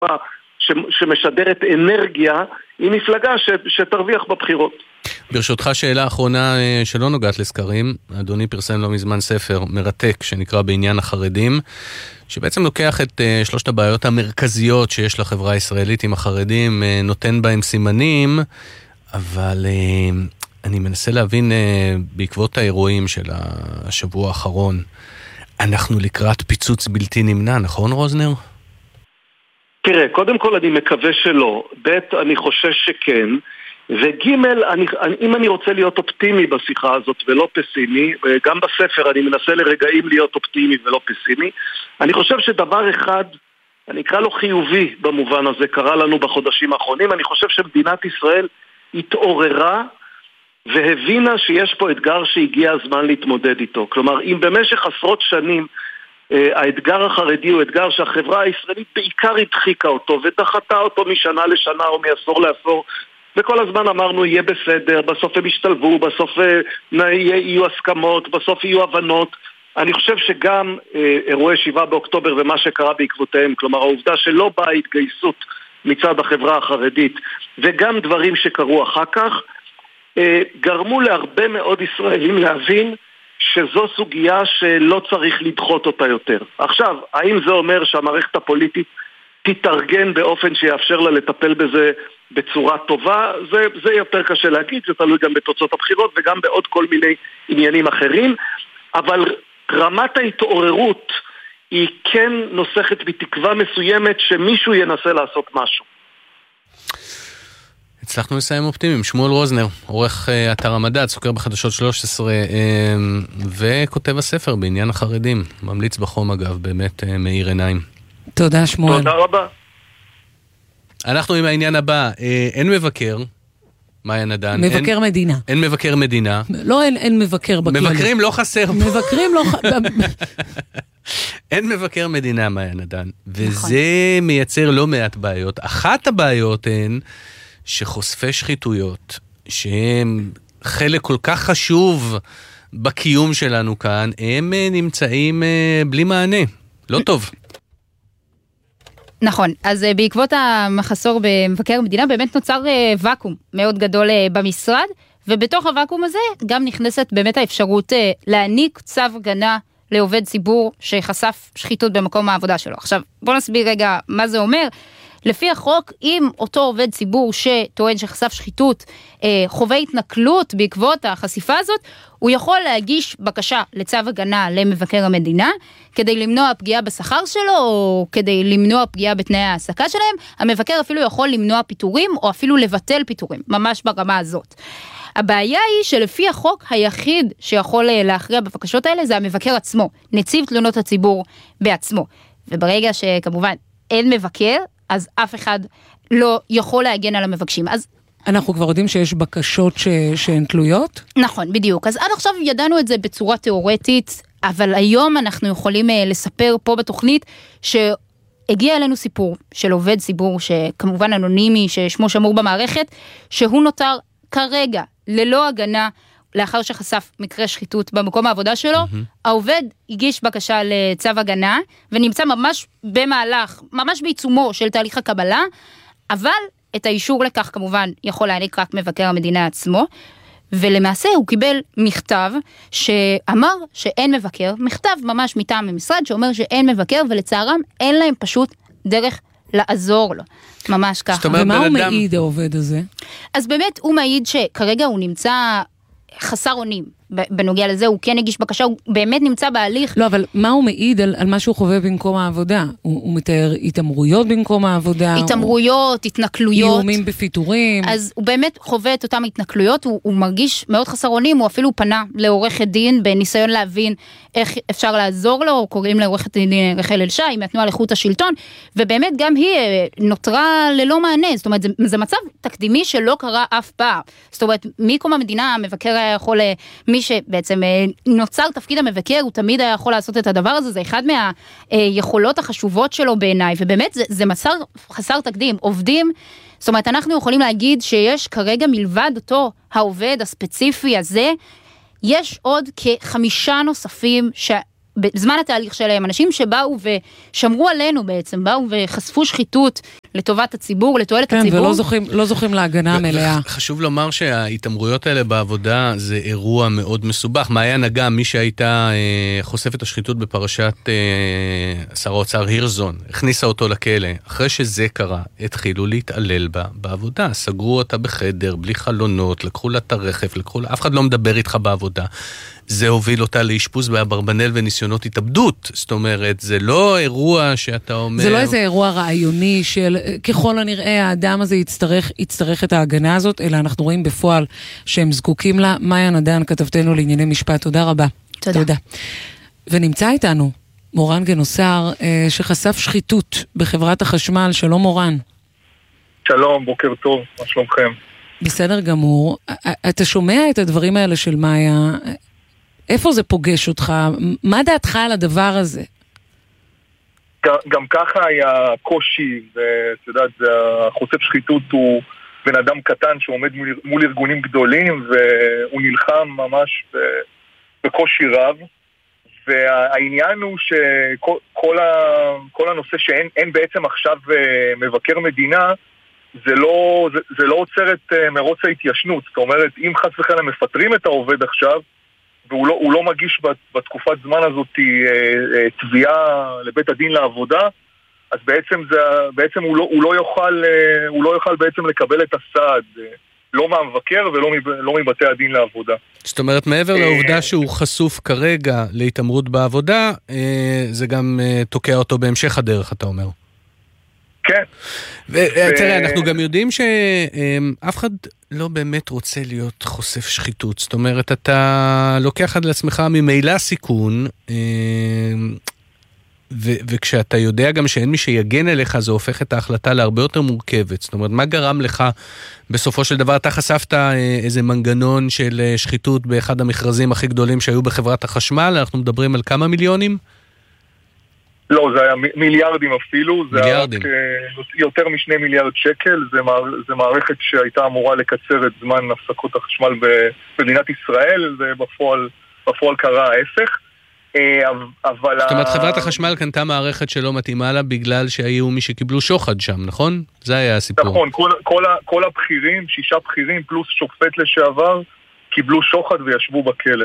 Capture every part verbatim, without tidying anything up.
שמשדרת אנרגיה, היא מפלגה ש, שתרוויח בבחירות. ברשותך שאלה האחרונה שלא נוגעת לסקרים, אדוני פרסם לא מזמן ספר מרתק שנקרא בעניין החרדים, שבעצם לוקח את שלושת הבעיות המרכזיות שיש לחברה הישראלית עם החרדים, נותן בהם סימנים, אבל אני מנסה להבין בעקבות האירועים של השבוע האחרון, אנחנו לקראת פיצוץ בלתי נמנע, נכון רוזנר? תראה, קודם כל אני מקווה שלא, ב' אני חושש שכן, וג' אני, אם אני רוצה להיות אופטימי בשיחה הזאת ולא פסימי, גם בספר אני מנסה לרגעים להיות אופטימי ולא פסימי, אני חושב שדבר אחד, אני אקרא לו חיובי במובן הזה, קרה לנו בחודשים האחרונים, אני חושב שמדינת ישראל התעוררה והבינה שיש פה אתגר שהגיע הזמן להתמודד איתו. כלומר, אם במשך עשרות שנים האתגר החרדי הוא אתגר שהחברה הישראלית בעיקר הדחיקה אותו ודחתה אותו משנה לשנה או מעשור לעשור, וכל הזמן אמרנו יהיה בסדר, בסוף הם ישתלבו, בסוף יהיו הסכמות, בסוף יהיו הבנות. אני חושב שגם אירועי שבעה באוקטובר ומה שקרה בעקבותיהם, כלומר העובדה שלא באה התגייסות מצד החברה החרדית וגם דברים שקרו אחר כך, גרמו להרבה מאוד ישראלים להבין שזו סוגיה שלא צריך לדחות אותה יותר. עכשיו, האם זה אומר שהמערכת הפוליטית תתארגן באופן שיאפשר לה לטפל בזה בצורה טובה? זה, זה יותר קשה להגיד, זה תלוי גם בתוצאות הבחירות וגם בעוד כל מיני עניינים אחרים, אבל רמת ההתעוררות היא כן נוסחת בתקווה מסוימת שמישהו ינסה לעשות משהו. הצלחנו לסיים אופטימיים. שמואל רוזנר, עורך אתר המדע, סוקר בחדשות שלוש עשרה, וכותב הספר בעניין החרדים. ממליץ בחום אגב, באמת מאיר עיניים. תודה שמואל. תודה רבה. אנחנו עם העניין הבא, אין מבקר, מאיה נדן. מבקר אין, מדינה. אין מבקר מדינה. לא, אין, אין מבקר בכללי. מבקרים לא חסר. מבקרים לא חסר. אין מבקר מדינה, מאיה נדן. וזה מייצר לא מעט בעיות. אחת הבעיות הן שחושפי שחיתויות, שהם חלק כל כך חשוב בקיום שלנו כאן, הם נמצאים בלי מענה. לא טוב. נכון, אז בעקבות המחסור במבקר המדינה באמת נוצר וקום מאוד גדול במשרד, ובתוך הוואקום הזה גם נכנסת באמת האפשרות להעניק צו הגנה לעובד ציבור שחשף שחיתות במקום העבודה שלו. עכשיו, בוא נסביר רגע מה זה אומר. לפי החוק, אם אותו עובד ציבור שטוען שחשף שחיתות אה, חווה התנכלות בעקבות החשיפה הזאת, הוא יכול להגיש בקשה לצו הגנה למבקר המדינה, כדי למנוע פגיעה בשכר שלו, או כדי למנוע פגיעה בתנאי העסקה שלהם. המבקר אפילו יכול למנוע פיטורים, או אפילו לבטל פיטורים, ממש ברמה הזאת. הבעיה היא שלפי החוק היחיד שיכול להכריע בבקשות האלה, זה המבקר עצמו, נציב תלונות הציבור בעצמו. וברגע שכמובן אין מבקר, אז אף אחד לא יכול להגן על המבקשים. אז אנחנו כבר יודעים שיש בקשות ש... שהן תלויות? נכון, בדיוק. אז עד עכשיו ידענו את זה בצורה תיאורטית, אבל היום אנחנו יכולים לספר פה בתוכנית שהגיע אלינו סיפור של עובד ציבור שכמובן אנונימי, ששמו שמור במערכת, שהוא נותר כרגע ללא הגנה לאחר שחשף מקרה שחיתות במקום העבודה שלו. Mm-hmm. העובד הגיש בקשה לצו הגנה, ונמצא ממש במהלך, ממש בעיצומו של תהליך הקבלה, אבל את האישור לכך כמובן יכול להעניק רק מבקר המדינה עצמו, ולמעשה הוא קיבל מכתב שאמר שאין מבקר, מכתב ממש מטעם המשרד שאומר שאין מבקר, ולצערם אין להם פשוט דרך לעזור לו. ממש ככה. ומה הוא מעיד העובד הזה? אז באמת הוא מעיד שכרגע הוא נמצא חסר אונים בנוגע לזה, הוא כן הגיש בקשה, הוא באמת נמצא בהליך. לא, אבל מה הוא מעיד על, על מה שהוא חווה במקום העבודה? הוא, הוא מתאר התאמרויות במקום העבודה? התאמרויות, הוא... התנכלויות. איומים בפיטורים. אז הוא באמת חווה את אותם התנכלויות, הוא, הוא מרגיש מאוד חסר אונים, הוא אפילו פנה לעורכת דין בניסיון להבין איך אפשר לעזור לו, קוראים לעורכת דין רחל אלשי, מהתנועה לאיכות השלטון, ובאמת גם היא נותרה ללא מענה, זאת אומרת, זה, זה מצב תקדימי שלא קרה אף פעם. זאת אומרת, מקום המדינה, המבקר היה יכול, מי שבעצם נוצר תפקיד המבקר, הוא תמיד היה יכול לעשות את הדבר הזה, זה אחד מהיכולות החשובות שלו בעיניי, ובאמת זה, זה מצב חסר תקדים, עובדים, זאת אומרת, אנחנו יכולים להגיד שיש כרגע מלבד אותו העובד הספציפי הזה, יש עוד כחמישה נוספים בזמן התהליך שלהם, אנשים שבאו ושמרו עלינו בעצם, באו וחשפו שחיתות לטובת הציבור, לתועלת כן, הציבור. ולא זוכים, לא זוכים להגנה המלאה. חשוב לומר שההתאמרויות האלה בעבודה זה אירוע מאוד מסובך. מאיה נגע, מי שהייתה חושפת השחיתות בפרשת שר האוצר הירזון, הכניסה אותו לכלא. אחרי שזה קרה, התחילו להתעלל בה בעבודה. סגרו אותה בחדר, בלי חלונות, לקחו לה את הרכב, לקחו לה, אף אחד לא מדבר איתך בעבודה. זה הוביל אותה לאשפוז באברבנל וניסיונות התאבדות. זאת אומרת, זה לא אירוע שאתה אומר... זה לא איזה אירוע רעיוני של ככל הנראה האדם הזה יצטרך, יצטרך את ההגנה הזאת, אלא אנחנו רואים בפועל שהם זקוקים לה. מאיה נדן, כתבתנו לענייני משפט, תודה רבה. תודה. תודה. ונמצא איתנו מורן גנוסר, שחשף שחיתות בחברת החשמל. שלום מורן. שלום, בוקר טוב, מה שלומכם? בסדר גמור. אתה שומע את הדברים האלה של מאיה, איפה זה פוגש אותך? מה דעתך על הדבר הזה? גם, גם ככה היה קושי, ואת יודעת, החושף שחיתות הוא בן אדם קטן שעומד מול, מול ארגונים גדולים, והוא נלחם ממש בקושי רב, והעניין הוא שכל כל ה, כל הנושא שאין אין בעצם עכשיו מבקר מדינה, זה לא, זה, זה לא עוצר את מרוץ ההתיישנות. זאת אומרת, אם חס וחלילה מפטרים את העובד עכשיו, והוא לא, הוא לא מגיש בתקופת זמן הזאת תביעה לבית הדין לעבודה, אז בעצם, זה, בעצם הוא, לא, הוא, לא יוכל, הוא לא יוכל בעצם לקבל את הסעד, לא מהמבקר ולא לא מבתי הדין לעבודה. זאת אומרת, מעבר לעובדה שהוא חשוף כרגע להתאמרות בעבודה, זה גם תוקע אותו בהמשך הדרך, אתה אומר. כן. ותראה, אנחנו גם יודעים שאף אחד לא באמת רוצה להיות חושף שחיתות. זאת אומרת, אתה לוקח עד לעצמך ממילא סיכון, וכשאתה יודע גם שאין מי שיגן אליך, זה הופך את ההחלטה להרבה יותר מורכבת. זאת אומרת, מה גרם לך בסופו של דבר? אתה חשפת איזה מנגנון של שחיתות באחד המכרזים הכי גדולים שהיו בחברת החשמל, אנחנו מדברים על כמה מיליונים? לא, זה היה מיליארדים אפילו, מיליארדים. זה היה רק יותר משני מיליארד שקל, זה, מער, זה מערכת שהייתה אמורה לקצר את זמן הפסקות החשמל במדינת ישראל, ובפועל בפועל קרה ההפך. אבל... זאת אומרת, חברת החשמל קנתה מערכת שלא מתאימה לה בגלל שהיו מי שקיבלו שוחד שם, נכון? זה היה הסיפור. נכון, כל, כל, כל הבכירים, שישה בכירים פלוס שופט לשעבר, קיבלו שוחד וישבו בכלא.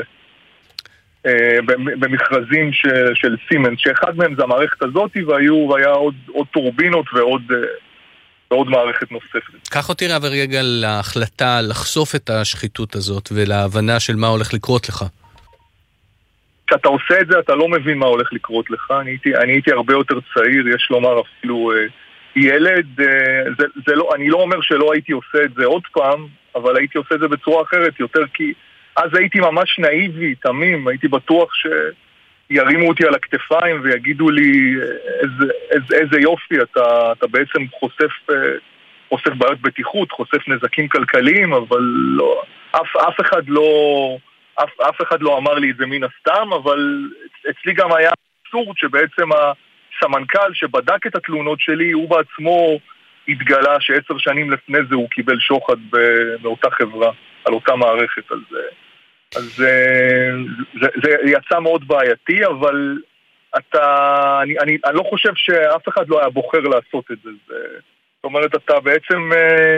במכרזים של, של סימנס, שאחד מהם זה המערכת הזאת, והיו, והיה עוד, עוד טורבינות ועוד, ועוד מערכת נוספת. קח אותי רב רגע להחלטה לחשוף את השחיתות הזאת ולהבנה של מה הולך לקרות לך. כשאתה עושה את זה, אתה לא מבין מה הולך לקרות לך. אני הייתי, אני הייתי הרבה יותר צעיר, יש לומר אפילו ילד. זה, זה לא, אני לא אומר שלא הייתי עושה את זה עוד פעם, אבל הייתי עושה את זה בצורה אחרת, יותר כי אז הייתי ממש נאיבי, תמים, הייתי בטוח שירימו אותי על הכתפיים ויגידו לי איזה, איזה, איזה יופי, אתה, אתה בעצם חושף, חושף בעיות בטיחות, חושף נזקים כלכליים, אבל לא, אף, אף אחד לא, אף, אף אחד לא אמר לי את זה מן הסתם, אבל אצלי גם היה אבסורד שבעצם הסמנכ"ל שבדק את התלונות שלי, הוא בעצמו התגלה שעשר שנים לפני זה הוא קיבל שוחד באותה חברה, על אותה מערכת, על זה. אז זה, זה, זה יצא מאוד בעייתי, אבל אתה, אני, אני, אני לא חושב שאף אחד לא היה בוחר לעשות את זה. זה זאת אומרת, אתה בעצם...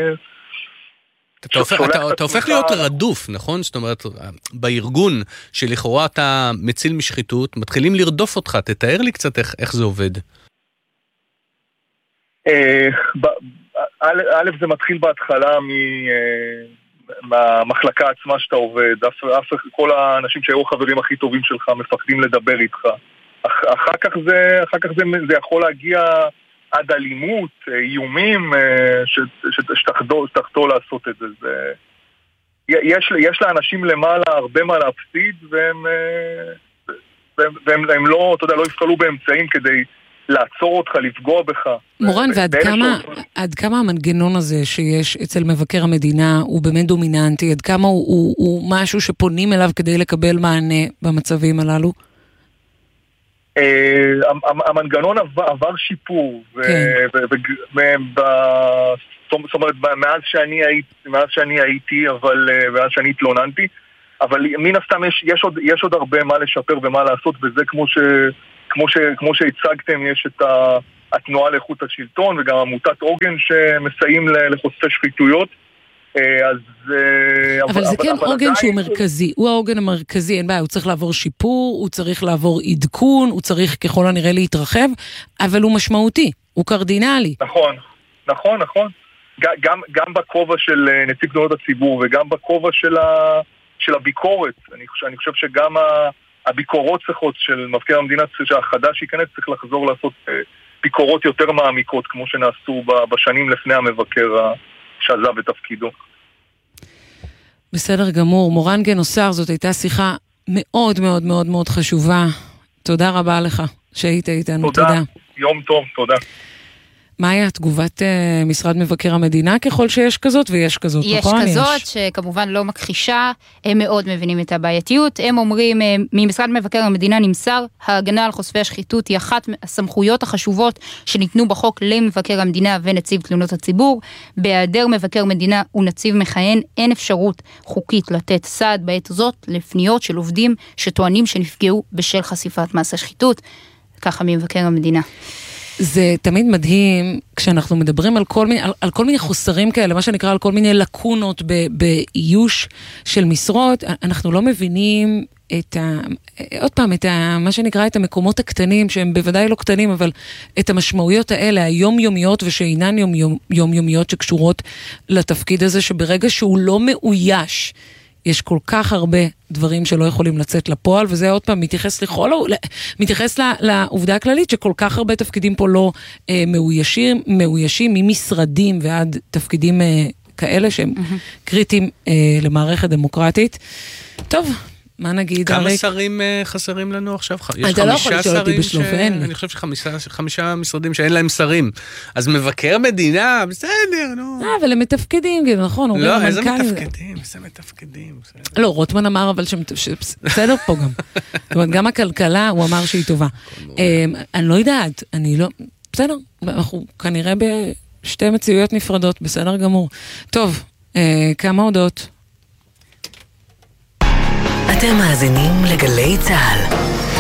אתה הופך, אתה, אתה הופך להיות רדוף, נכון? זאת אומרת, בארגון שלכאורה אתה מציל משחיתות, מתחילים לרדוף אותך. תתאר לי קצת איך, איך זה עובד. א', זה מתחיל בהתחלה מ... מהמחלקה עצמה שאתה עובד, אף, אף, כל האנשים שהיו החברים הכי טובים שלך מפחדים לדבר איתך. אח, אחר כך, זה, אחר כך זה, זה יכול להגיע עד אלימות, איומים, שתחתור לעשות את זה. זה יש, יש לאנשים למעלה הרבה מה להפסיד, והם, והם, והם, והם לא, אתה יודע, לא יפעלו באמצעים כדי לעצור אותך, לפגוע בך. מורן, ועד כמה, עד כמה המנגנון הזה שיש אצל מבקר המדינה הוא באמת דומיננטי, עד כמה הוא, הוא, הוא משהו שפונים אליו כדי לקבל מענה במצבים הללו? המנגנון עבר שיפור, זאת אומרת, מאז שאני הייתי, אבל מאז שאני התלוננתי, אבל מן הסתם יש, יש, עוד, יש עוד הרבה מה לשפר ומה לעשות, וזה כמו, ש, כמו, ש, כמו שהצגתם, יש את התנועה לאיכות השלטון וגם עמותת עוגן שמסייעים לחושפי שחיתויות. אז, אבל, אבל זה אבל, כן אבל עוגן עדיין... שהוא מרכזי, הוא העוגן המרכזי, אין בעיה, הוא צריך לעבור שיפור, הוא צריך לעבור עדכון, הוא צריך ככל הנראה להתרחב, אבל הוא משמעותי, הוא קרדינלי. נכון, נכון, נכון. גם, גם בכובע של נציג תלונות הציבור וגם בכובע של, ה, של הביקורת. אני חושב, אני חושב שגם הביקורות צריכות של מבקר המדינה שהחדש ייכנס צריך לחזור לעשות ביקורות יותר מעמיקות כמו שנעשו בשנים לפני המבקר שעזב את תפקידו. בסדר גמור. מורן גנוסר, זאת הייתה שיחה מאוד מאוד מאוד מאוד חשובה. תודה רבה לך שהיית איתנו. תודה. תודה. יום טוב, תודה. מהי תגובת uh, משרד מבקר המדינה ככל שיש כזאת, ויש כזאת, יש נכון? יש כזאת שכמובן לא מכחישה, הם מאוד מבינים את הבעייתיות, הם אומרים, ממשרד מבקר המדינה נמסר, ההגנה על חושפי השחיתות היא אחת הסמכויות החשובות שניתנו בחוק למבקר המדינה ונציב תלונות הציבור, בהיעדר מבקר מדינה ונציב מכהן, אין אפשרות חוקית לתת סעד בעת זאת לפניות של עובדים שטוענים שנפגעו בשל חשיפת מעשה שחיתות, ככה ממבקר המדינה. זה תמיד מדהים כשאנחנו מדברים על כל מיני, על, על כל מיני חוסרים כאלה, מה שנקרא על כל מיני לקונות ב, באיוש של משרות, אנחנו לא מבינים את ה, עוד פעם, את ה, מה שנקרא את המקומות הקטנים, שהם בוודאי לא קטנים, אבל את המשמעויות האלה, היומיומיות ושאינן יומיומיות שקשורות לתפקיד הזה, שברגע שהוא לא מאויש, יש כל כך הרבה דברים שלא יכולים לצאת לפועל, וזה עוד פעם מתייחס לכל, מתייחס לעובדה הכללית, שכל כך הרבה תפקידים פה לא אה, מאוישים, מאוישים ממשרדים ועד תפקידים אה, כאלה, שהם mm-hmm. קריטיים אה, למערכת דמוקרטית. טוב, מה נגיד? כמה הרי... שרים uh, חסרים לנו עכשיו? יש אתה לא יכול לשאול אותי בשלוף, ש... אין לי. אני חושב שחמישה חמישה משרדים שאין להם שרים. אז מבקר מדינה, בסדר, נו. אה, אבל הם מתפקדים, נכון? לא, איזה מתפקדים, איזה מתפקדים. לא, רוטמן אמר, אבל בסדר פה גם. זאת אומרת, גם הכלכלה, הוא אמר שהיא טובה. אני לא יודעת, אני לא... בסדר, אנחנו כנראה בשתי מציאויות נפרדות, בסדר גמור. טוב, כמה הודעות? אתם מאזינים לגלי צהל.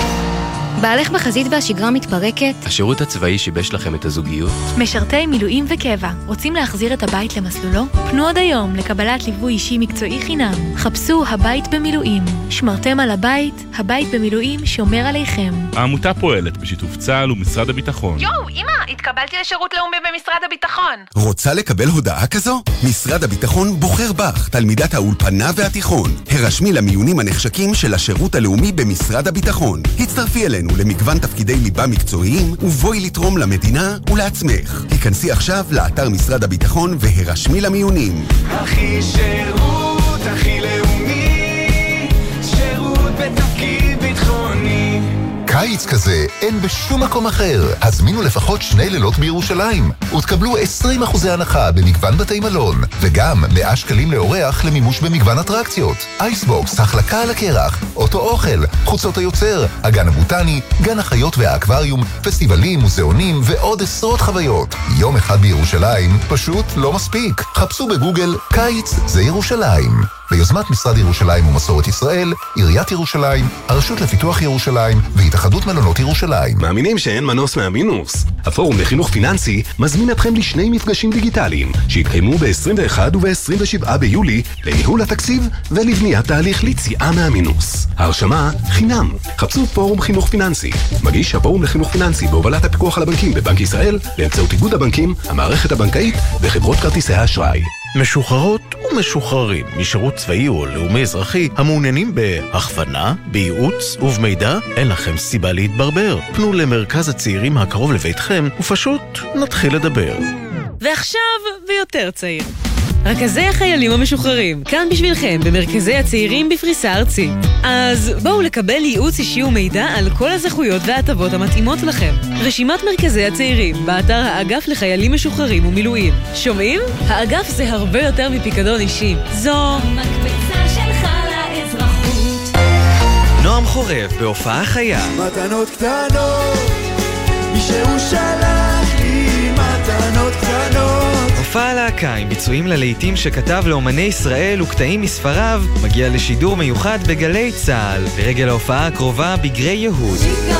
בעלך בחזית והשגרה מתפרקת? השירות הצבאי שיבש לכם את הזוגיות? משרתי מילואים וקבע, רוצים להחזיר את הבית למסלולו? פנו עוד היום לקבלת ליווי אישי מקצועי חינם. חפשו הבית במילואים. שמרתם על הבית, הבית במילואים שומר עליכם. העמותה פועלת בשיתוף צה"ל ומשרד הביטחון. יואו, אמא, התקבלתי לשירות לאומי במשרד הביטחון. רוצה לקבל הודעה כזו? משרד הביטחון בוחר בך, תלמידת האולפנה והתיכון. הרשמי למיונים הנחשקים של השירות הלאומי במשרד הביטחון. הצטרפי אלינו למגוון תפקידי ליבה מקצועיים ובואי לתרום למדינה ולעצמך. היכנסי עכשיו לאתר משרד הביטחון והרשמי למיונים. הכי שירות, הכי לאומי, שירות בתפקיד ביטחוני. קיץ כזה אין בשום מקום אחר. הזמינו לפחות שני לילות בירושלים ותקבלו עשרים אחוזי הנחה במגוון בתי מלון וגם מאה שקלים לאורח למימוש במגוון אטרקציות. אייסבוקס, החלקה על הקרח, אוטו אוכל, חוצות היוצר, הגן הבוטני, גן החיות והאקווריום, פסטיבלים, מוזיאונים ועוד עשרות חוויות. יום אחד בירושלים פשוט לא מספיק. חפשו בגוגל קיץ זה ירושלים. ביוזמת משרד ירושלים ומסורת ישראל, עיריית ירושלים, הרשות לפיתוח ירושלים והתאחדות מלונות ירושלים. מאמינים שאין מנוס מהמינוס? הפורום לחינוך פיננסי מזמין אתכם לשני מפגשים דיגיטליים שהתקיימו ב-עשרים ואחד וב-עשרים ושבעה ביולי לניהול התקציב ולבניית תהליך ליציאה מהמינוס. ההרשמה חינם. חפשו פורום חינוך פיננסי. מגיש הפורום לחינוך פיננסי בהובלת הפיקוח על הבנקים בבנק ישראל באמצעות איגוד הבנקים, המערכת הבנקאית וחברות כרטיסי האשראי. משוחררות ומשוחררים משירות צבאי או לאומי אזרחי המעוניינים בהכוונה, בייעוץ ובמידע, אין לכם סיבה להתברבר. פנו למרכז הצעירים הקרוב לביתכם ופשוט נתחיל לדבר. ועכשיו ויותר צעיר. רכזי החיילים המשוחררים, כאן בשבילכם במרכזי הצעירים בפריסה ארצית. אז בואו לקבל ייעוץ אישי ומידע על כל הזכויות וההטבות המתאימות לכם. רשימת מרכזי הצעירים, באתר האגף לחיילים משוחררים ומילואים. שומעים? האגף זה הרבה יותר מפיקדון אישי. זו מקבצה שלך לאזרחות. נועם חורב בהופעה חיה. מתנות קטנות, מי שהוא שלח לי מתנות קטנות. מופע הלהקה עם ביצועים ללהיטים שכתב לאומני ישראל וקטעים מספריו מגיע לשידור מיוחד בגלי צהל לרגל ההופעה הקרובה בגרי יהוד.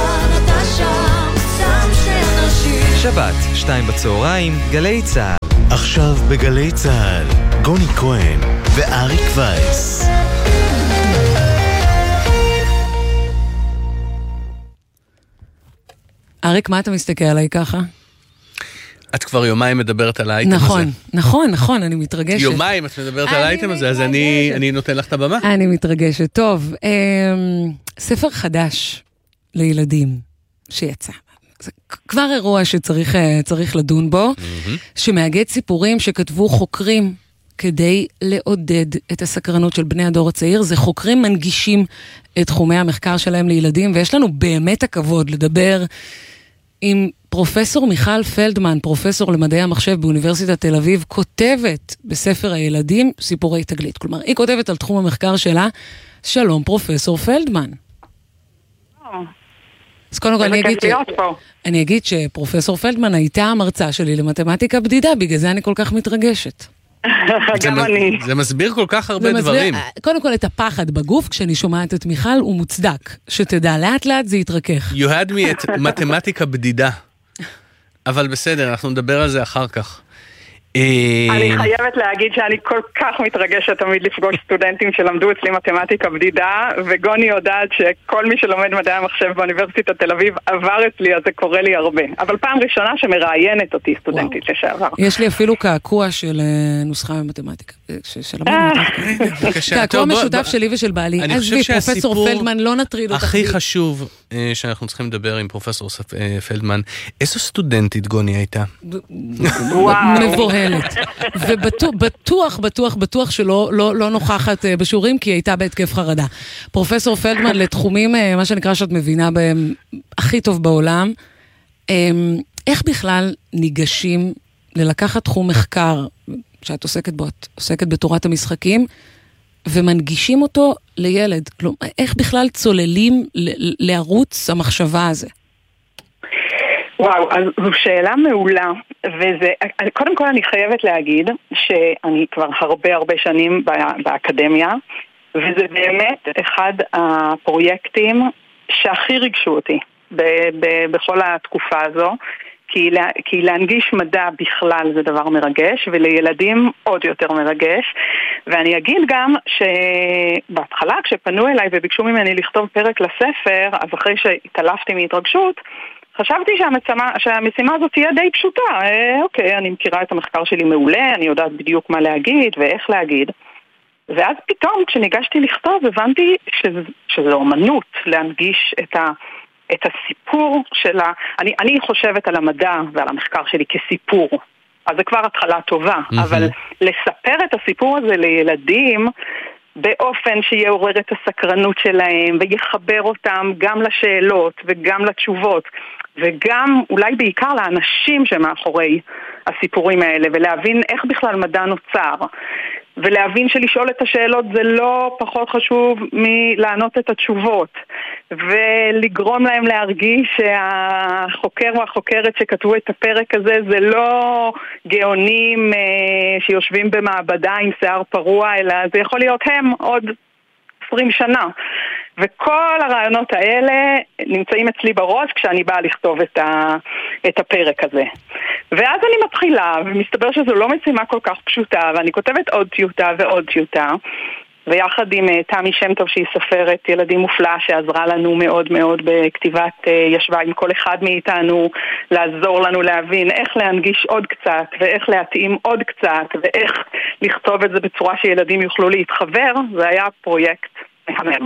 שבת, שתיים בצהריים, גלי צהל. עכשיו בגלי צהל, גוני כהן ואריק וייס. אריק, מה אתה מסתכל עליי ככה? את כבר יומיים מדברת על האייטם נכון, הזה. נכון, נכון, אני מתרגשת. יומיים את מדברת על האייטם הזה, אז אני, אני נותן לך את הבמה. אני מתרגשת. טוב, ספר חדש לילדים שיצא. זה כבר אירוע שצריך צריך לדון בו, שמאגד סיפורים שכתבו חוקרים כדי לעודד את הסקרנות של בני הדור הצעיר. זה חוקרים מנגישים את תחומי המחקר שלהם לילדים, ויש לנו באמת הכבוד לדבר עם פרופסור מיכל פלדמן, פרופסור למדעי המחשב באוניברסיטת תל אביב, כותבת בספר הילדים סיפורי תגלית. כלומר, היא כותבת על תחום המחקר שלה. שלום פרופסור פלדמן. אז קודם כל אני אגיד, ש... אני אגיד שפרופסור פלדמן הייתה המרצה שלי למתמטיקה בדידה, בגלל זה אני כל כך מתרגשת. גם אני. זה מסביר כל כך הרבה דברים. קודם כל את הפחד בגוף, כשאני שומעת את מיכל, הוא מוצדק. שתדע, לאט לאט זה יתרכך. You had me את מתמטיקה בדידה. אבל בסדר, אנחנו נדבר על זה אחר כך. אני חייבת להגיד שאני כל כך מתרגשת תמיד לפגוש סטודנטים שלמדו אצלי מתמטיקה בדידה, וגוני יודעת שכל מי שלומד מדעי המחשב באוניברסיטת תל אביב עבר אצלי, אז זה קורה לי הרבה. אבל פעם ראשונה שמראיינת אותי סטודנטית לשעבר. יש לי אפילו קעקוע של נוסחה במתמטיקה. קעקוע משותף שלי ושל בעלי. אני חושב שהסיפור הכי חשוב שאנחנו צריכים לדבר עם פרופסור פלדמן, איזו סטודנטית גוני הייתה? מבוהלת. ובטוח, בטוח, בטוח שלא לא נוכחת בשיעורים, כי היא הייתה בהתקף חרדה. פרופסור פלדמן, לתחומים, מה שנקרא שאת מבינה בהם, הכי טוב בעולם, איך בכלל ניגשים ללקחת תחום מחקר, שאת עוסקת בו, את עוסקת בתורת המשחקים, ומנגישים אותו לילד? כלומר, איך בכלל צוללים לערוץ המחשבה הזה? וואו, אז זו שאלה מעולה, וזה, קודם כל אני חייבת להגיד שאני כבר הרבה הרבה שנים באקדמיה, וזה באמת אחד הפרויקטים שהכי ריגשו אותי ב- ב- בכל התקופה הזו, כי, לה, כי להנגיש מדע בכלל זה דבר מרגש, ולילדים עוד יותר מרגש. ואני אגיד גם שבהתחלה כשפנו אליי וביקשו ממני לכתוב פרק לספר, אז אחרי שהתעלפתי מהתרגשות, חשבתי שהמשימה, שהמשימה הזאת תהיה די פשוטה. אה, אוקיי, אני מכירה את המחקר שלי מעולה, אני יודעת בדיוק מה להגיד ואיך להגיד. ואז פתאום כשניגשתי לכתוב הבנתי שזה, שזה אומנות להנגיש את ה... את הסיפור של ה... אני, אני חושבת על המדע ועל המחקר שלי כסיפור. אז זה כבר התחלה טובה. Mm-hmm. אבל לספר את הסיפור הזה לילדים באופן שיעורר את הסקרנות שלהם ויחבר אותם גם לשאלות וגם לתשובות וגם אולי בעיקר לאנשים שמאחורי הסיפורים האלה, ולהבין איך בכלל מדע נוצר, ולהבין שלשאול את השאלות זה לא פחות חשוב מלענות את התשובות, ולגרום להם להרגיש שהחוקר או החוקרת שכתבו את הפרק הזה זה לא גאונים אה, שיושבים במעבדה עם שיער פרוע, אלא זה יכול להיות הם עוד עשרים שנה. וכל הרעיונות האלה נמצאים אצלי בראש כשאני באה לכתוב את, ה, את הפרק הזה. ואז אני מתחילה, ומסתבר שזו לא משימה כל כך פשוטה, ואני כותבת עוד טיוטה ועוד טיוטה, ויחד עם תמי שם טוב שהיא סופרת ילדים מופלאה שעזרה לנו מאוד מאוד בכתיבת, ישבה עם כל אחד מאיתנו לעזור לנו להבין איך להנגיש עוד קצת ואיך להתאים עוד קצת ואיך לכתוב את זה בצורה שילדים יוכלו להתחבר. זה היה פרויקט מהמם.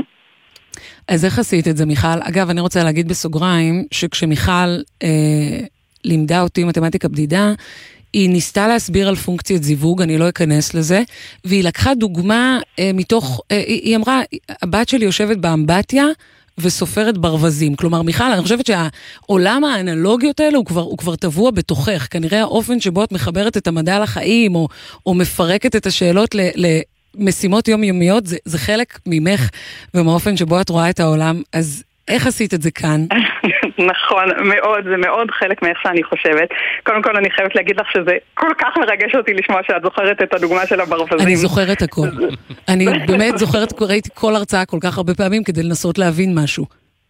אז איך עשית את זה, מיכל? אגב, אני רוצה להגיד בסוגריים שכשמיכל אה, לימדה אותי מתמטיקה בדידה, היא ניסתה להסביר על פונקציית זיווג, אני לא אכנס לזה, והיא לקחה דוגמה אה, מתוך, אה, היא אמרה, הבת שלי יושבת באמבטיה וסופרת ברווזים. כלומר, מיכל, אני חושבת שהעולם האנלוגיות האלה הוא כבר, הוא כבר טבוע בתוכך. כנראה האופן שבו את מחברת את המדע לחיים, או, או מפרקת את השאלות ל... ל משימות יומיומיות, זה, זה חלק ממך ומאופן שבו את רואה את העולם. אז איך עשית את זה כאן? נכון, מאוד, זה מאוד חלק מאיך שאני חושבת. קודם כל אני חייבת להגיד לך שזה כל כך מרגש אותי לשמוע שאת זוכרת את הדוגמה של הברווזים. אני זוכרת הכל. אני באמת זוכרת, ראיתי כל הרצאה כל כך הרבה פעמים כדי לנסות להבין משהו.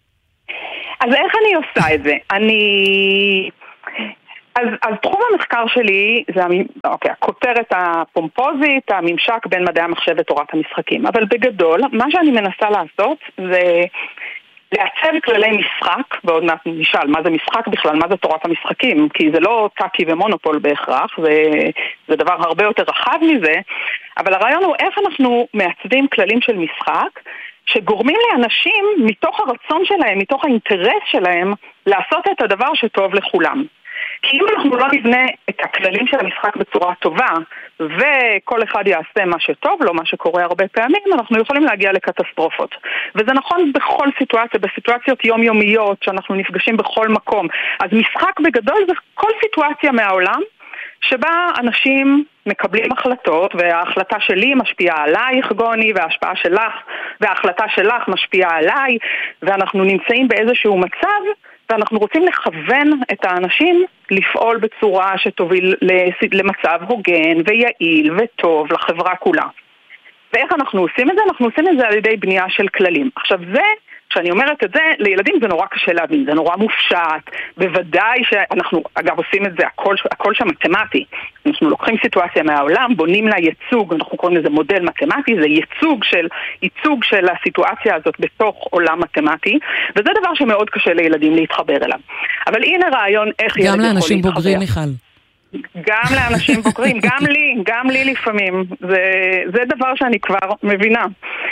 אז איך אני עושה את זה? אני... אז, אז תחום המחקר שלי זה אוקיי, הכותרת הפומפוזית, הממשק בין מדעי המחשב ותורת המשחקים. אבל בגדול, מה שאני מנסה לעשות זה לעצב כללי משחק, ועוד מעט נשאל מה זה משחק בכלל, מה זה תורת המשחקים, כי זה לא טאקי ומונופול בהכרח, זה, זה דבר הרבה יותר רחב מזה, אבל הרעיון הוא איך אנחנו מעצבים כללים של משחק, שגורמים לאנשים מתוך הרצון שלהם, מתוך האינטרס שלהם, לעשות את הדבר שטוב לכולם. כי אם אנחנו לא נבנה את הכללים של המשחק בצורה טובה, וכל אחד יעשה מה שטוב לו, מה שקורה הרבה פעמים, אנחנו יכולים להגיע לקטסטרופות. וזה נכון בכל סיטואציה, בסיטואציות יומיומיות, שאנחנו נפגשים בכל מקום. אז משחק בגדול זה כל סיטואציה מהעולם, שבה אנשים מקבלים החלטות, וההחלטה שלי משפיעה עלייך, גוני, וההשפעה שלך, וההחלטה שלך משפיעה עליי, ואנחנו נמצאים באיזשהו מצב, ואנחנו רוצים לכוון את האנשים לפעול בצורה שתוביל למצב הוגן ויעיל וטוב לחברה כולה. ואיך אנחנו עושים את זה? אנחנו עושים את זה על ידי בנייה של כללים. עכשיו זה, כשאני אומרת את זה, לילדים זה נורא קשה להבין, זה נורא מופשט, בוודאי שאנחנו, אגב, עושים את זה, הכל, הכל שם מתמטי. אנחנו לוקחים סיטואציה מהעולם, בונים לה ייצוג, אנחנו קוראים לזה מודל מתמטי, זה ייצוג של, ייצוג של הסיטואציה הזאת בתוך עולם מתמטי, וזה דבר שמאוד קשה לילדים להתחבר אליו. אבל הנה רעיון איך ילד יכול להתחבר. גם לאנשים בוגרים, מיכל. גם לאנשים בוגרים, גם לי, גם לי לפעמים. זה, זה דבר שאני כבר מבינה.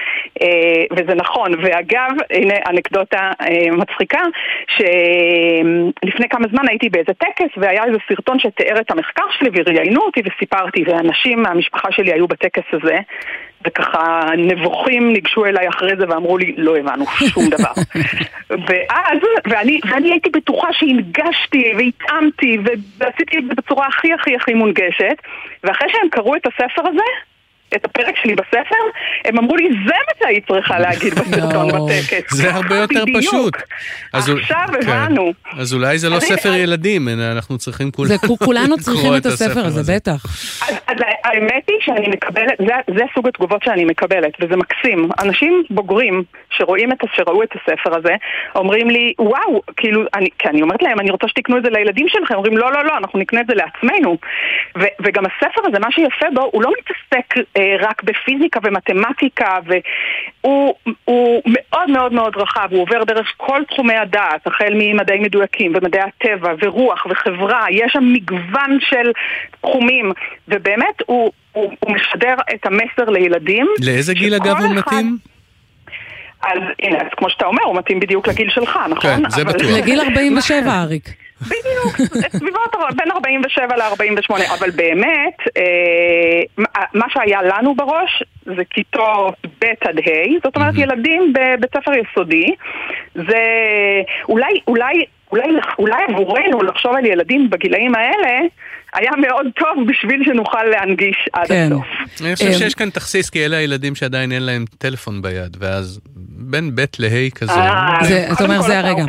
וזה נכון, ואגב, הנה אנקדוטה מצחיקה, שלפני כמה זמן הייתי באיזה טקס, והיה איזה סרטון שתיאר את המחקר שלי, וראיינו אותי וסיפרתי, ואנשים מהמשפחה שלי היו בטקס הזה, וככה נבוכים ניגשו אליי אחרי זה ואמרו לי, לא הבנו שום דבר. ואז, ואני, ואני הייתי בטוחה שהנגשתי והתאמתי, ועשיתי את זה בצורה הכי הכי הכי מונגשת, ואחרי שהם קראו את הספר הזה, את הפרק שלי בספר, הם אמרו לי, זה מה שהיא צריכה להגיד בסרטון בטקס. זה הרבה יותר פשוט. עכשיו הבנו. אז אולי זה לא ספר ילדים, אנחנו צריכים כולנו צריכים את הספר הזה, בטח. אז האמת היא שאני מקבלת, זה סוג התגובות שאני מקבלת, וזה מקסים. אנשים בוגרים שרואים את, שראו את הספר הזה, אומרים לי, וואו, כאילו, כי אני אומרת להם, אני רוצה שתקנו את זה לילדים שלכם, אומרים, לא, לא, לא, אנחנו נקנה את זה לעצמנו. וגם הספר הזה, מה שיפה בו, הוא לא מתעסק רק בפיזיקה ומתמטיקה, והוא הוא מאוד מאוד מאוד רחב, הוא עובר דרך כל תחומי הדעת, החל ממדעים מדויקים ומדעי הטבע ורוח וחברה, יש שם מגוון של תחומים, ובאמת הוא, הוא, הוא משדר את המסר לילדים. לאיזה גיל אגב הוא מתאים? אז הנה, אז כמו שאתה אומר, הוא מתאים בדיוק לגיל שלך, נכון? כן, זה בטוח. לגיל ארבעים ושבע, אריק. בדיוק, סביבות בין ארבעים ושבע ל-ארבעים ושמונה, אבל באמת, אה, מה שהיה לנו בראש זה כיתות ב' עד ה', זאת אומרת ילדים בבית ספר יסודי, זה אולי, אולי, אולי, אולי עבורנו לחשוב על ילדים בגילאים האלה, היה מאוד טוב בשביל שנוכל להנגיש עד כן. הסוף. אני חושב שיש כאן תכסיס, כי אלה הילדים שעדיין אין להם טלפון ביד, ואז בין ב' לה' כזה. אתה אומר, זה הרגע.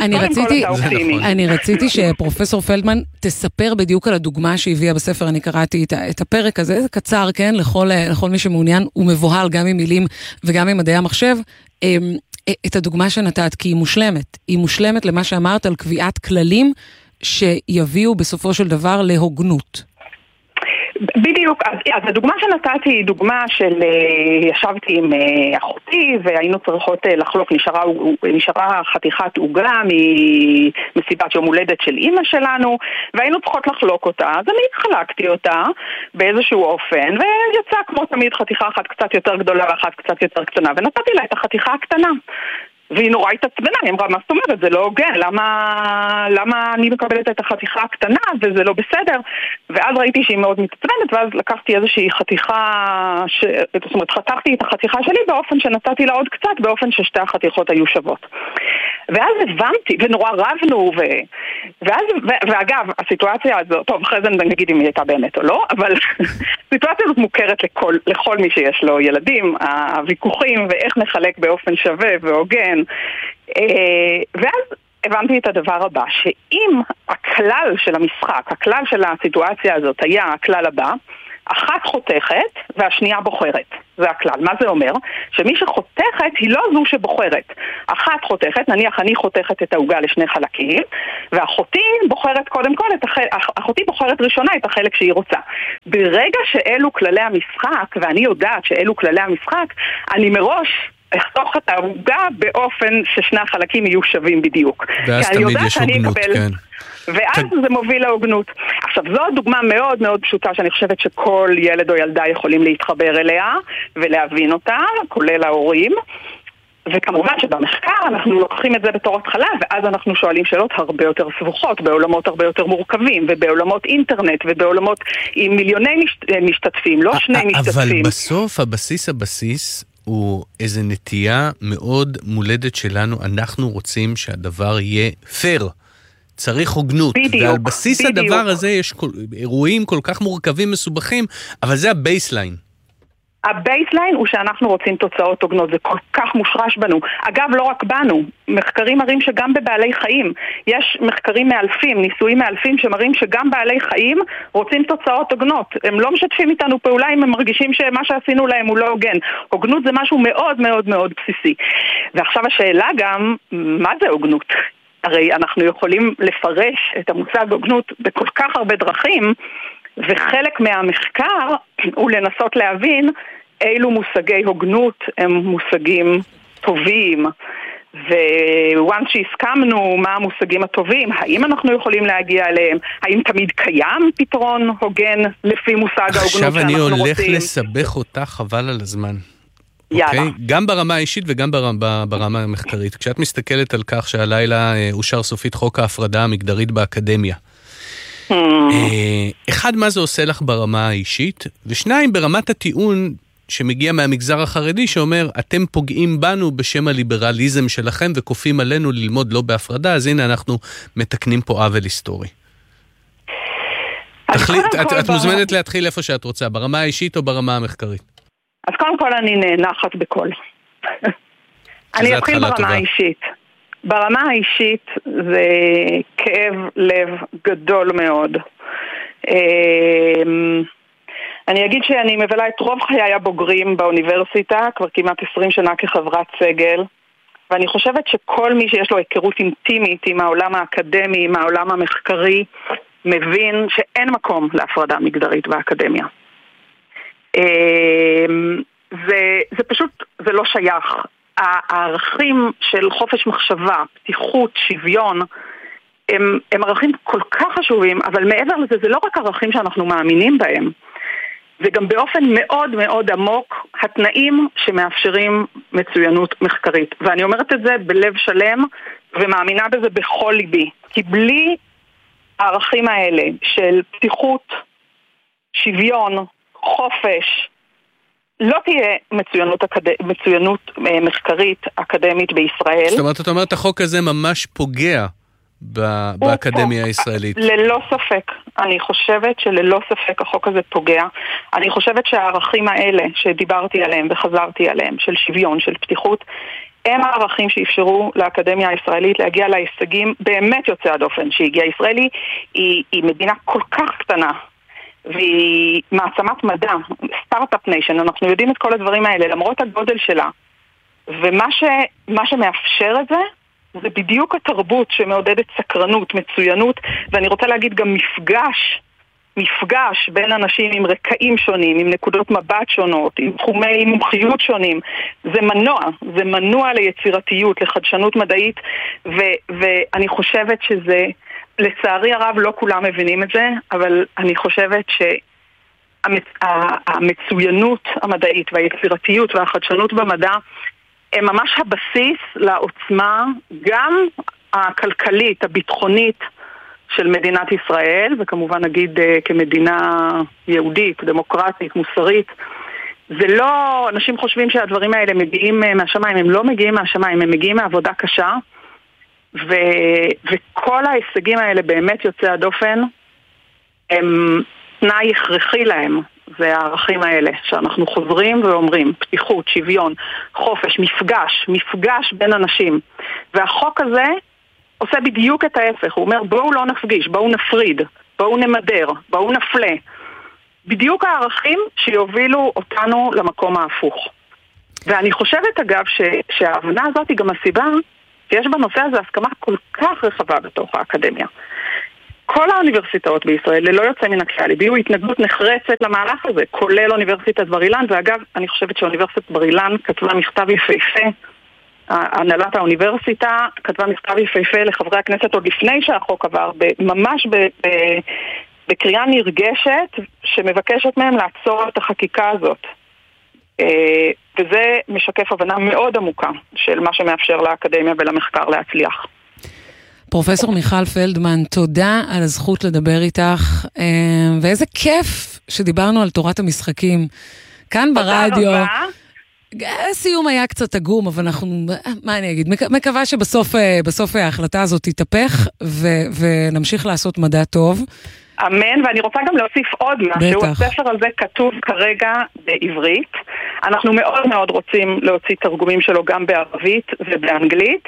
אני רציתי שפרופסור פלדמן תספר בדיוק על הדוגמה שהביאה בספר, אני קראתי את הפרק הזה, זה קצר, כן, לכל מי שמעוניין, הוא מבוהל גם עם מילים וגם עם מדעי המחשב, את הדוגמה שנתת, כי היא מושלמת. היא מושלמת למה שאמרת על קביעת כללים, שיביאו בסופו של דבר להוגנות. בדיוק, אז, אז הדוגמה שנתתי היא דוגמה של ישבתי עם אחותי והיינו צריכות לחלוק, נשארה, נשארה חתיכת עוגה ממסיבת יום הולדת של אמא שלנו והיינו צריכות לחלוק אותה, אז אני חלקתי אותה באיזשהו אופן ויצא כמו תמיד חתיכה אחת קצת יותר גדולה ואחת קצת יותר קטנה ונתתי לה את החתיכה הקטנה והיא נורא התעצבנה, היא אמרה, מה זאת אומרת, זה לא הוגן, למה, למה אני מקבלת את החתיכה הקטנה וזה לא בסדר? ואז ראיתי שהיא מאוד מתעצבנת, ואז לקחתי איזושהי חתיכה, ש... זאת אומרת, חתכתי את החתיכה שלי באופן שנתתי לה עוד קצת, באופן ששתי החתיכות היו שוות. ואז הבנתי, ונורא רבנו, ו... ואז, ו... ואגב, הסיטואציה הזו, טוב, אחרי זה נגיד אם היא הייתה באמת או לא, אבל הסיטואציה הזאת מוכרת לכל, לכל מי שיש לו ילדים, הוויכוחים ואיך נחלק באופן שווה והוגן, כן. ואז הבנתי את הדבר הבא, שאם הכלל של המשחק, הכלל של הסיטואציה הזאת היה הכלל הבא, אחת חותכת והשנייה בוחרת. זה הכלל. מה זה אומר? שמי שחותכת היא לא זו שבוחרת. אחת חותכת, נניח אני חותכת את העוגה לשני חלקים, ואחותי בוחרת קודם כל, את החלק, אחותי בוחרת ראשונה את החלק שהיא רוצה. ברגע שאלו כללי המשחק, ואני יודעת שאלו כללי המשחק, אני מראש אחתוך את העוגה באופן ששני החלקים יהיו שווים בדיוק. ואז תמיד יש הוגנות, כן. ואז זה מוביל להוגנות. עכשיו, זו דוגמה מאוד מאוד פשוטה שאני חושבת שכל ילד או ילדה יכולים להתחבר אליה ולהבין אותה, כולל ההורים. וכמובן שבמחקר אנחנו לוקחים את זה בתור התחלה, ואז אנחנו שואלים שאלות הרבה יותר סבוכות, בעולמות הרבה יותר מורכבים, ובעולמות אינטרנט, ובעולמות עם מיליוני משתתפים, לא שני משתתפים. אבל בסוף, הבסיס הבסיס הוא איזו נטייה מאוד מולדת שלנו, אנחנו רוצים שהדבר יהיה פייר. צריך הוגנות, בדיוק, ועל בסיס בדיוק. הדבר הזה יש כל, אירועים כל כך מורכבים מסובכים, אבל זה הבייסליין. הבייסליין הוא שאנחנו רוצים תוצאות הוגנות, זה כל כך מושרש בנו. אגב, לא רק בנו, מחקרים מראים שגם בבעלי חיים, יש מחקרים מאלפים, ניסויים מאלפים שמראים שגם בעלי חיים רוצים תוצאות הוגנות. הם לא משתפים איתנו פעולה אם הם מרגישים שמה שעשינו להם הוא לא הוגן. הוגנות זה משהו מאוד מאוד מאוד בסיסי. ועכשיו השאלה גם, מה זה הוגנות? הרי אנחנו יכולים לפרש את המושג הוגנות בכל כך הרבה דרכים, וחלק מהמחקר הוא לנסות להבין אילו מושגי הוגנות הם מושגים טובים, וואנס שהסכמנו מה המושגים הטובים, האם אנחנו יכולים להגיע אליהם, האם תמיד קיים פתרון הוגן לפי מושג ההוגנות שאנחנו רוצים. עכשיו אני הולך לסבך אותה חבל על הזמן. יאללה. Okay? גם ברמה האישית וגם ברמה, ברמה המחקרית. כשאת מסתכלת על כך שהלילה אושר סופית חוק ההפרדה המגדרית באקדמיה, hmm. אחד, מה זה עושה לך ברמה האישית? ושניים, ברמת הטיעון שמגיע מהמגזר החרדי שאומר, אתם פוגעים בנו בשם הליברליזם שלכם וכופים עלינו ללמוד לא בהפרדה, אז הנה אנחנו מתקנים פה עוול היסטורי. תחליט, את, את מוזמנת להתחיל איפה שאת רוצה, ברמה האישית או ברמה המחקרית? אז קודם כל אני נאנחת בכל. אני אתחיל ברמה האישית. ברמה האישית זה כאב לב גדול מאוד. אני אגיד שאני מבלה את רוב חיי הבוגרים באוניברסיטה, כבר כמעט עשרים שנה כחברת סגל, ואני חושבת שכל מי שיש לו היכרות אינטימית עם העולם האקדמי, עם העולם המחקרי, מבין שאין מקום להפרדה מגדרית באקדמיה. זה, זה פשוט, זה לא שייך. הערכים של חופש מחשבה, פתיחות, שוויון, הם, הם ערכים כל כך חשובים, אבל מעבר לזה, זה לא רק ערכים שאנחנו מאמינים בהם, זה גם באופן מאוד מאוד עמוק התנאים שמאפשרים מצוינות מחקרית. ואני אומרת את זה בלב שלם ומאמינה בזה בכל ליבי. כי בלי הערכים האלה של פתיחות, שוויון, חופש, לא תהיה מצוינות, אקד... מצוינות מחקרית אקדמית בישראל. זאת אומרת, את אומרת, החוק הזה ממש פוגע ב... באקדמיה הישראלית. ללא ספק. אני חושבת שללא ספק החוק הזה פוגע. אני חושבת שהערכים האלה שדיברתי עליהם וחזרתי עליהם, של שוויון, של פתיחות, הם הערכים שאפשרו לאקדמיה הישראלית להגיע להישגים באמת יוצא הדופן שהגיע ישראלי. היא, היא מדינה כל כך קטנה, והיא מעצמת מדע, סטארט-אפ ניישן, אנחנו יודעים את כל הדברים האלה, למרות הגודל שלה. ומה ש, מה שמאפשר את זה, זה בדיוק התרבות שמעודדת סקרנות, מצוינות, ואני רוצה להגיד גם מפגש, מפגש בין אנשים עם רקעים שונים, עם נקודות מבט שונות, עם תחומי מומחיות שונים. זה מנוע, זה מנוע ליצירתיות, לחדשנות מדעית, ו- ואני חושבת שזה, לצערי הרב לא כולם מבינים את זה, אבל אני חושבת שהמצוינות המדעית והיצירתיות והחדשנות במדע הם ממש הבסיס לעוצמה גם הכלכלית, הביטחונית של מדינת ישראל, וכמובן נגיד כמדינה יהודית, דמוקרטית, מוסרית. זה לא, אנשים חושבים שהדברים האלה מגיעים מהשמיים, הם לא מגיעים מהשמיים, הם מגיעים מעבודה קשה, ו, וכל ההישגים האלה באמת יוצא הדופן, הם תנאי הכרחי להם, זה הערכים האלה, שאנחנו חוזרים ואומרים, פתיחות, שוויון, חופש, מפגש, מפגש בין אנשים. והחוק הזה עושה בדיוק את ההפך, הוא אומר בואו לא נפגיש, בואו נפריד, בואו נמדר, בואו נפלה. בדיוק הערכים שיובילו אותנו למקום ההפוך. ואני חושבת אגב ש, שההבנה הזאת היא גם הסיבה שיש בנושא הזה הסכמה כל כך רחבה בתוך האקדמיה. כל האוניברסיטאות בישראל, ללא יוצא מן הכלל, הביעו התנגדות נחרצת למהלך הזה, כולל אוניברסיטת בר אילן, ואגב, אני חושבת שאוניברסיטת בר אילן כתבה מכתב יפהפה, הנהלת האוניברסיטה כתבה מכתב יפהפה לחברי הכנסת עוד לפני שהחוק עבר, ממש ב... ב בקריאה נרגשת שמבקשת מהם לעצור את החקיקה הזאת. וזה משקף הבנה מאוד עמוקה של מה שמאפשר לאקדמיה ולמחקר להצליח. פרופסור מיכל פלדמן, תודה על הזכות לדבר איתך, ואיזה כיף שדיברנו על תורת המשחקים כאן ברדיו. הסיום היה קצת עגום, אבל אנחנו, מה אני אגיד, מקווה שבסוף בסוף ההחלטה הזאת תתהפך ונמשיך לעשות מדע טוב. אמן, ואני רוצה גם להוסיף עוד משהו, הספר הזה כתוב כרגע בעברית, אנחנו מאוד מאוד רוצים להוציא תרגומים שלו גם בערבית ובאנגלית,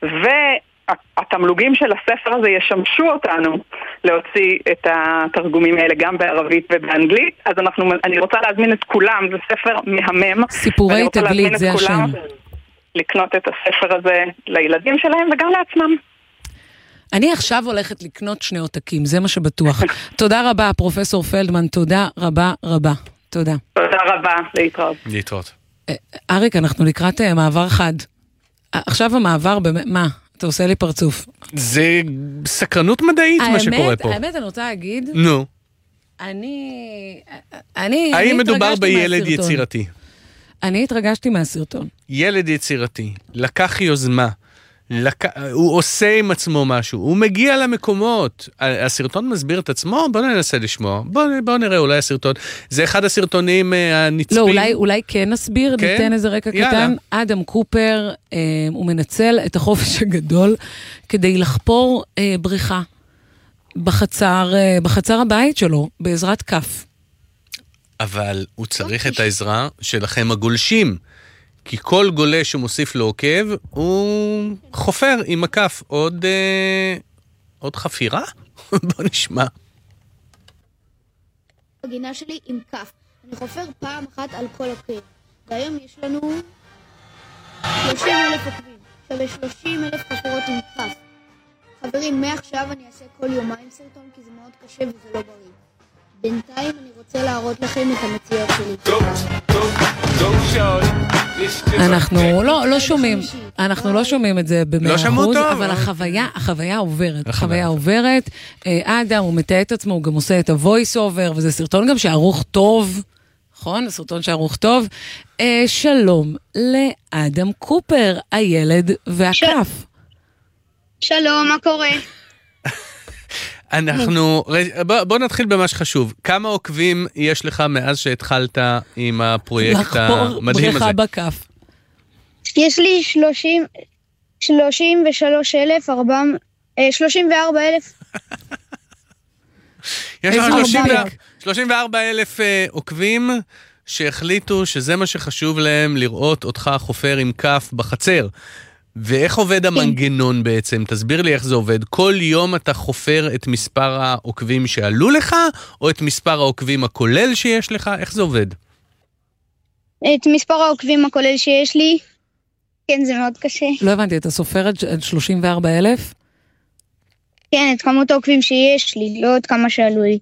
והתמלוגים של הספר הזה ישמשו אותנו להוציא את התרגומים האלה גם בערבית ובאנגלית, אז אנחנו, אני רוצה להזמין את כולם, זה ספר מהמם, סיפורי תגלית זה השם. לקנות את הספר הזה לילדים שלהם וגם לעצמם. אני עכשיו הולכת לקנות שני עותקים, זה מה שבטוח. תודה רבה, פרופסור פלדמן, תודה רבה רבה. תודה. תודה רבה, להתראות. להתראות. אריק, אנחנו לקראת מעבר חד. עכשיו המעבר, מה? אתה עושה לי פרצוף. זה סקרנות מדעית מה שקורה פה. האמת, אני רוצה להגיד, נו. אני... אני האם מדובר בילד יצירתי? אני התרגשתי מהסרטון. ילד יצירתי, לקח יוזמה. לק... הוא עושה עם עצמו משהו, הוא מגיע למקומות. הסרטון מסביר את עצמו, בוא ננסה לשמוע, בוא, בוא נראה, אולי הסרטון, זה אחד הסרטונים הנצפים. לא, אולי, אולי כן נסביר, כן? ניתן איזה רקע יאללה. קטן. אדם קופר, אה, הוא מנצל את החופש הגדול, כדי לחפור אה, בריכה, בחצר, אה, בחצר הבית שלו, בעזרת כף. אבל הוא צריך את העזרה שלכם הגולשים, כי כל גולה שמוסיף לו עוקב, הוא חופר עם הכף. עוד, אה, עוד חפירה? בוא נשמע. בגינה שלי עם כף. אני חופר פעם אחת על כל עוקב. והיום יש לנו שלושים אלף עוקבים. שווה שלושים אלף חפירות עם כף. חברים, מעכשיו אני אעשה כל יומיים סרטון, כי זה מאוד קשה וזה לא בריא. בינתיים אני רוצה להראות לכם את המציאות שלי. אנחנו לא, לא שומעים, אנחנו לא שומעים את זה במאה אחוז, אבל החוויה, החוויה עוברת, החוויה עוברת. אדם, הוא מתאר את עצמו, הוא גם עושה את ה-voice over, וזה סרטון גם שערוך טוב, נכון? סרטון שערוך טוב. שלום לאדם קופר, הילד והכף. שלום, מה קורה? אנחנו, בוא, בוא נתחיל במה שחשוב. כמה עוקבים יש לך מאז שהתחלת עם הפרויקט המדהים הזה? לחפור בריכה בכף. יש לי שלושים, שלושים ושלוש אלף, ארבע, שלושים וארבע אלף. יש לך שלושים וארבע אלף עוקבים שהחליטו שזה מה שחשוב להם, לראות אותך חופר עם כף בחצר. ואיך עובד המנגנון בעצם? תסביר לי איך זה עובד. כל יום אתה חופר את מספר העוקבים שעלו לך, או את מספר העוקבים הכולל שיש לך? איך זה עובד? את מספר העוקבים הכולל שיש לי. כן, זה מאוד קשה. לא הבנתי, אתה סופר את שלושים וארבע אלף? כן, את כמות העוקבים שיש לי, לא את כמה שעלו לי.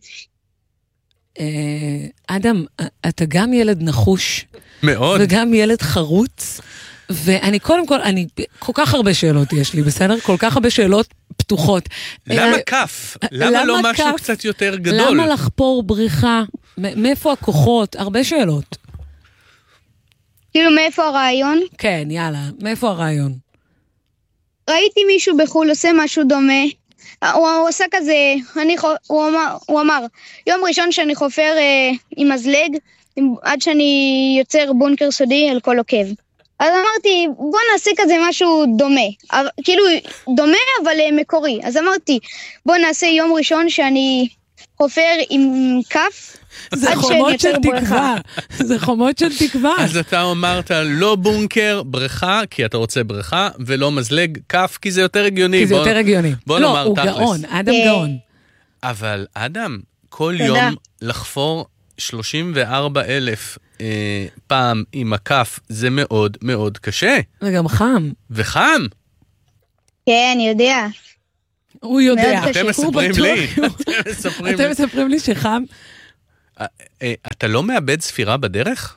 אדם, אתה גם ילד נחוש. מאוד. וגם ילד חרוץ. ואני קודם כל, אני, כל כך הרבה שאלות יש לי, בסדר? כל כך הרבה שאלות פתוחות. למה כף? למה לא משהו קצת יותר גדול? למה לחפור בריכה? מאיפה הכוחות? הרבה שאלות. כאילו, מאיפה הרעיון? כן, יאללה, מאיפה הרעיון? ראיתי מישהו בחול עושה משהו דומה. הוא, הוא עושה כזה, אני, הוא, אמר, הוא אמר, יום ראשון שאני חופר אה, עם מזלג, עד שאני יוצר בונקר סודי על כל עוקב. אז אמרתי, בוא נעשה כזה משהו דומה, כאילו דומה אבל מקורי. אז אמרתי, בוא נעשה יום ראשון שאני חופר עם כף, זה חומות של תקווה, זה חומות של תקווה. אז אתה אמרת לא בונקר, בריכה, כי אתה רוצה בריכה, ולא מזלג כף, כי זה יותר הגיוני. כי זה יותר הגיוני. בוא לא, נאמר הוא תכלס. גאון, אדם גאון. אבל אדם, כל יום לחפור שלושים וארבע אלף אה, פעם עם הכף, זה מאוד מאוד קשה. וגם חם. וחם. כן, אני יודע. הוא יודע. אתם מספרים לי. אתם מספרים לי שחם. אתה לא מאבד ספירה בדרך?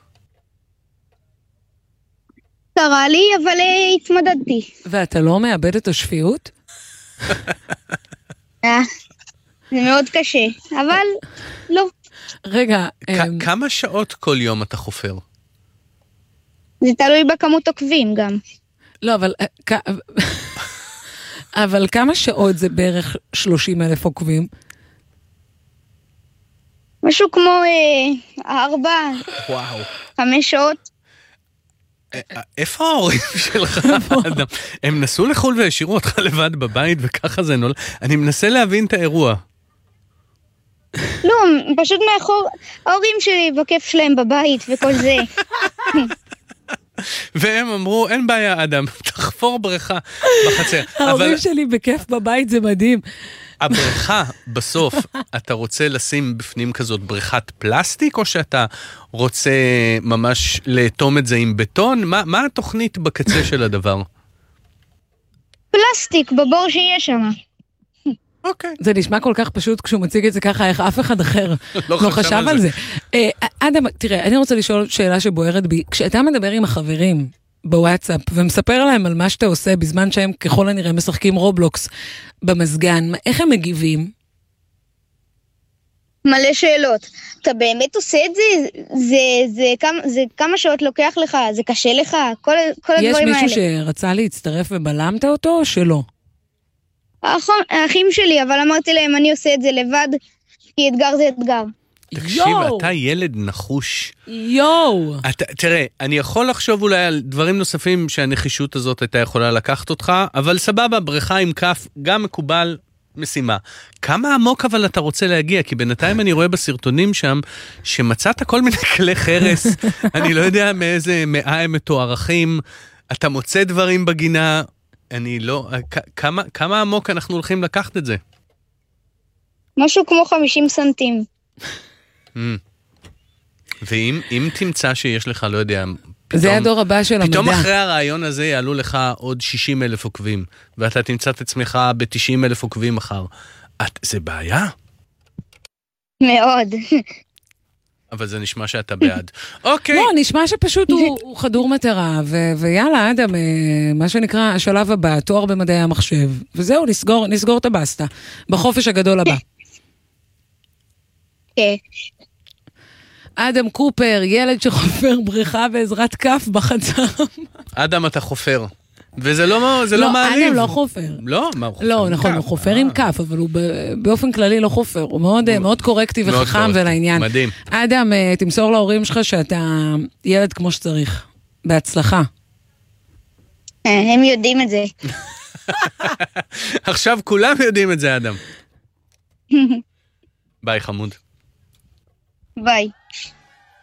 קרה לי, אבל התמודדתי. ואתה לא מאבד את השפיות? זה מאוד קשה, אבל לא. רגע, כמה שעות כל יום אתה חופר? זה תלוי בכמות עוקבים גם. לא, אבל... אבל כמה שעות זה בערך שלושים אלף עוקבים? משהו כמו אה, ארבע, וואו. חמש שעות. איפה ההורים שלך, אדם? הם נסעו לחול והשאירו אותך לבד בבית וככה זה נולד. אני מנסה להבין את האירוע. לא, פשוט מאחור, ההורים שלי בכיף שלהם בבית וכל זה. והם אמרו, אין בעיה אדם, תחפור בריכה בחצר. ההורים שלי בכיף בבית, זה מדהים. הבריכה, בסוף, אתה רוצה לשים בפנים כזאת בריכת פלסטיק, או שאתה רוצה ממש לאטום את זה עם בטון? מה, מה התוכנית בקצה של הדבר? פלסטיק, בבור שיש שם. אוקיי. זה נשמע כל כך פשוט כשהוא מציג את זה ככה, איך אף אחד אחר לא חשב על זה. אדם, תראה, אני רוצה לשאול שאלה שבוערת בי. כשאתה מדבר עם החברים בוואטסאפ, ומספר להם על מה שאתה עושה, בזמן שהם ככל הנראה משחקים רובלוקס במזגן, איך הם מגיבים? מלא שאלות. אתה באמת עושה את זה? זה, זה, כמה, זה כמה שעות לוקח לך? זה קשה לך? כל, כל הדברים האלה. יש מישהו שרצה להצטרף ובלמת אותו או שלא? האחים שלי, אבל אמרתי להם, אני עושה את זה לבד, כי אתגר זה אתגר. תקשיב, אתה ילד נחוש. יואו. אתה, תראה, אני יכול לחשוב אולי על דברים נוספים שהנחישות הזאת הייתה יכולה לקחת אותך, אבל סבבה, בריכה עם כף, גם מקובל, משימה. כמה עמוק אבל אתה רוצה להגיע? כי בינתיים אני רואה בסרטונים שם, שמצאת כל מיני כלי חרס, אני לא יודע מאיזה מאה הם מתוארכים, אתה מוצא דברים בגינה, אני לא... כמה, כמה עמוק אנחנו הולכים לקחת את זה? משהו כמו חמישים סנטים. ואם אם תמצא שיש לך, לא יודע, פתאום, זה הדור הבא של המדע. פתאום אחרי הרעיון הזה יעלו לך עוד שישים אלף עוקבים, ואתה תמצא את עצמך ב-תשעים אלף עוקבים מחר. את, זה בעיה? מאוד. אבל זה נשמע שאתה בעד. אוקיי. לא, נשמע שפשוט הוא, הוא חדור מטרה, ו- ויאללה, אדם, מה שנקרא, השלב הבא, תואר במדעי המחשב, וזהו, נסגור, נסגור את הבסטה, בחופש הגדול הבא. כן. אדם קופר, ילד שחופר בריכה בעזרת כף בחצר. אדם, אתה חופר. וזה לא, זה לא, לא מעליב. אדם לא חופר. לא, מה הוא חופר? לא, נכון, הוא חופר עם כף, אבל הוא באופן כללי לא חופר. הוא מאוד, מאוד קורקטי וחכם ולעניין. מדהים. אדם, תמסור להורים שלך שאתה ילד כמו שצריך. בהצלחה. הם יודעים את זה. עכשיו כולם יודעים את זה, אדם. ביי, חמוד. ביי.